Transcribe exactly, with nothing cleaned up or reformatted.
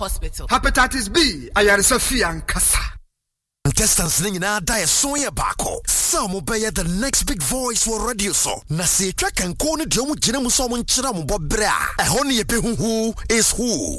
Hospital. Hepatitis B, ayaresa fi ankasa. Contestants nyina da Sonya Bako. Some obey the next big voice for radio so. Na se track and corner de omu gina mu so omu nchira mu bobra. Ehoni ye pe who is who.